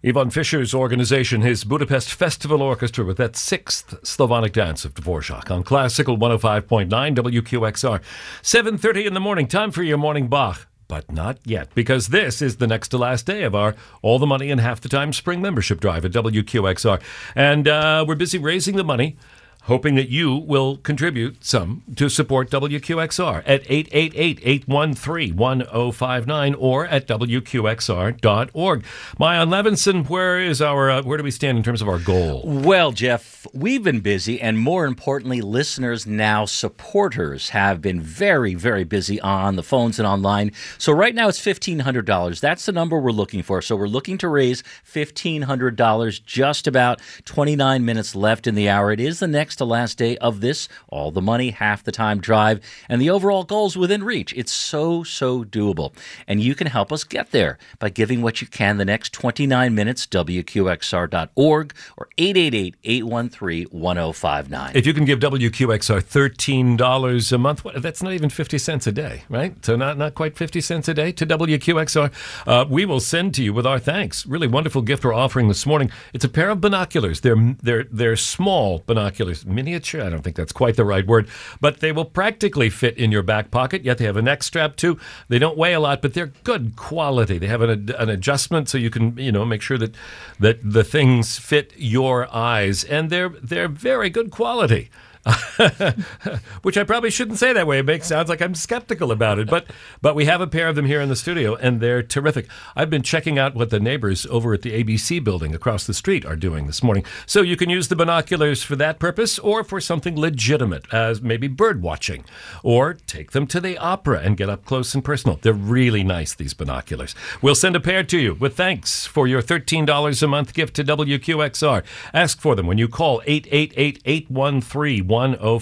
Ivan Fischer's organization, his Budapest Festival Orchestra, with that sixth Slavonic dance of Dvorak on Classical 105.9 WQXR. 7:30 in the morning, time for your morning Bach. But not yet, because this is the next to last day of our All the Money in Half the Time spring membership drive at WQXR. And we're busy raising the money, hoping that you will contribute some to support WQXR at 888-813-1059 or at WQXR.org. Mayan Levinson, where do we stand in terms of our goal? Well, Jeff, we've been busy, and more importantly, listeners, now supporters, have been very, very busy on the phones and online. So right now it's $1,500. That's the number we're looking for. So we're looking to raise $1,500, just about 29 minutes left in the hour. It is the next to last day of this All the Money, Half the Time drive, and the overall goal's within reach. It's so doable. And you can help us get there by giving what you can the next 29 minutes, WQXR.org or 888-813-1059. If you can give WQXR $13 a month, that's not even 50 cents a day, right? So not quite 50 cents a day to WQXR. We will send to you with our thanks. Really wonderful gift we're offering this morning. It's a pair of binoculars. They're small binoculars. Miniature, I don't think that's quite the right word, but they will practically fit in your back pocket, yet they have a neck strap too. They don't weigh a lot, but they're good quality. They have an adjustment so you can, make sure that the things fit your eyes, and they're very good quality. Which I probably shouldn't say that way. It sounds like I'm skeptical about it, but we have a pair of them here in the studio, and they're terrific. I've been checking out what the neighbors over at the ABC building across the street are doing this morning. So you can use the binoculars for that purpose, or for something legitimate, as maybe bird watching, or take them to the opera and get up close and personal. They're really nice, these binoculars. We'll send a pair to you with thanks for your $13 a month gift to WQXR. Ask for them when you call 888-813-1059,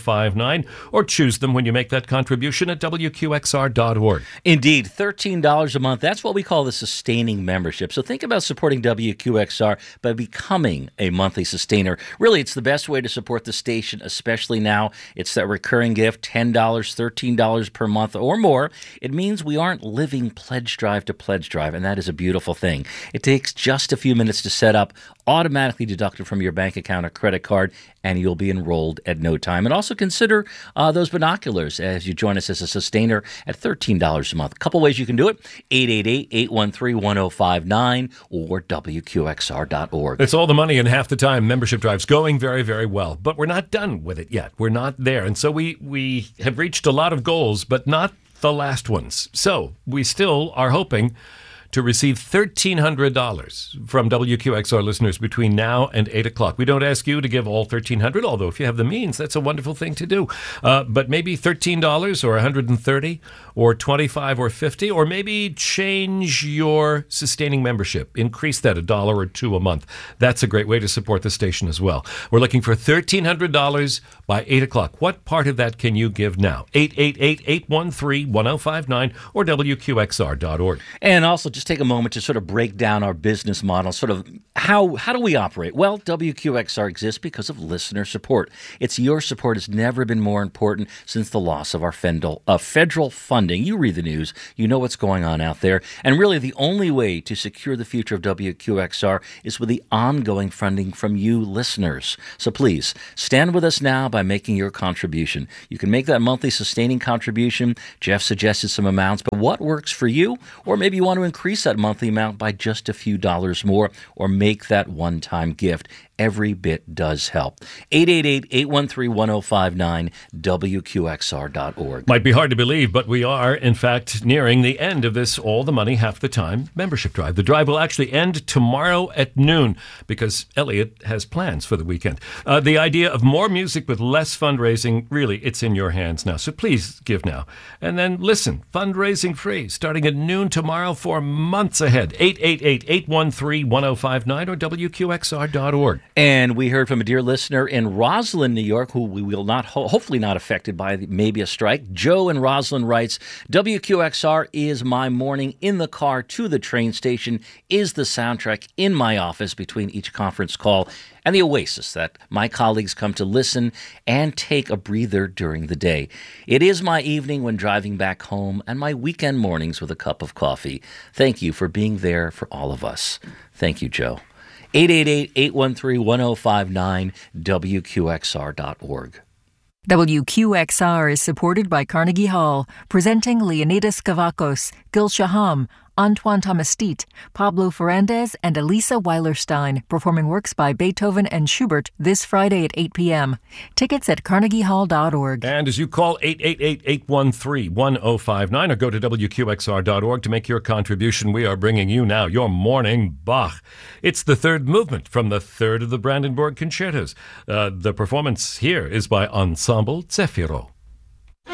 or choose them when you make that contribution at WQXR.org. Indeed, $13 a month. That's what we call the sustaining membership. So think about supporting WQXR by becoming a monthly sustainer. Really, it's the best way to support the station, especially now. It's that recurring gift, $10, $13 per month or more. It means we aren't living pledge drive to pledge drive, and that is a beautiful thing. It takes just a few minutes to set up, automatically deducted from your bank account or credit card, and you'll be enrolled at no time. And also consider those binoculars as you join us as a sustainer at $13 a month. A couple ways you can do it, 888-813-1059 or WQXR.org. It's All the Money in Half the Time membership drives going very, very well. But we're not done with it yet. We're not there. And so we have reached a lot of goals, but not the last ones. So we still are hoping to receive $1,300 from WQXR listeners between now and 8 o'clock. We don't ask you to give all $1,300, although if you have the means, that's a wonderful thing to do. But maybe $13 or $130 or $25 or $50, or maybe change your sustaining membership. Increase that $1 or $2 a month. That's a great way to support the station as well. We're looking for $1,300 by 8 o'clock. What part of that can you give now? 888-813-1059 or WQXR.org. And also just take a moment to sort of break down our business model, sort of how do we operate? Well, WQXR exists because of listener support. Your support has never been more important since the loss of our federal funding. You read the news, you know what's going on out there, and really the only way to secure the future of WQXR is with the ongoing funding from you listeners. So please, stand with us now by making your contribution. You can make that monthly sustaining contribution. Jeff suggested some amounts, but what works for you? Or maybe you want to increase that monthly amount by just a few dollars more, or make that one-time gift. Every bit does help. 888-813-1059, WQXR.org. Might be hard to believe, but we are, in fact, nearing the end of this All the Money, Half the Time membership drive. The drive will actually end tomorrow at noon because Elliot has plans for the weekend. The idea of more music with less fundraising, really, it's in your hands now. So please give now. And then listen, fundraising free, starting at noon tomorrow for months ahead. 888-813-1059 or WQXR.org. And we heard from a dear listener in Roslyn, New York, who we will not, hopefully not affected by maybe a strike. Joe in Roslyn writes, WQXR is my morning in the car to the train station, is the soundtrack in my office between each conference call, and the oasis that my colleagues come to listen and take a breather during the day. It is my evening when driving back home and my weekend mornings with a cup of coffee. Thank you for being there for all of us. Thank you, Joe. 888-813-1059, WQXR.org. WQXR is supported by Carnegie Hall, presenting Leonidas Kavakos, Gil Shaham, Antoine Thomastit, Pablo Ferrandez, and Elisa Weilerstein, performing works by Beethoven and Schubert this Friday at 8 p.m. Tickets at carnegiehall.org. And as you call 888-813-1059 or go to WQXR.org to make your contribution, we are bringing you now your morning Bach. It's the third movement from the third of the Brandenburg Concertos. The performance here is by Ensemble Zefiro.